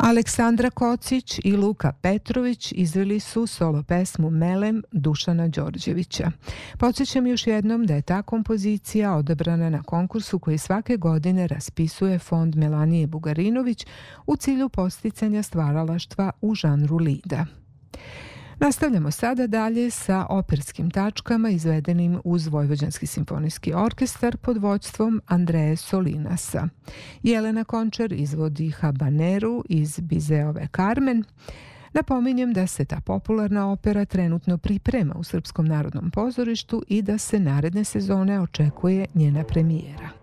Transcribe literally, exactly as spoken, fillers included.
Aleksandra Kocić i Luka Petrović izveli su solo pesmu Melem Dušana Đorđevića. Podsjećam još jednom da je ta kompozicija odabrana na konkursu koji svake godine raspisuje Fond Melanije Bugarinović u cilju podsticanja stvaralaštva u žanru lida. Nastavljamo sada dalje sa operskim tačkama izvedenim uz Vojvođanski simfonijski orkestar pod vođstvom Andreje Solinasa. Jelena Končar izvodi Habaneru iz Bizeove Carmen. Napominjem da se ta popularna opera trenutno priprema u Srpskom narodnom pozorištu i da se naredne sezone očekuje njena premijera.